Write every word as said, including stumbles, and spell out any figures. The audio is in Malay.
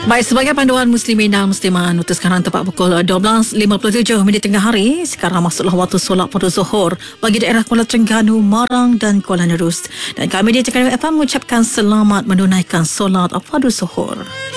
Baik, sebagai panduan muslimin dan muslimat, untuk sekarang tepat pukul dua belas lima puluh tujuh minit tengah hari. Sekarang masuklah waktu solat pada Zuhur bagi daerah Kuala Terengganu, Marang dan Kuala Nerus. Dan kami di Terengganu F M mengucapkan selamat menunaikan solat pada Zuhur.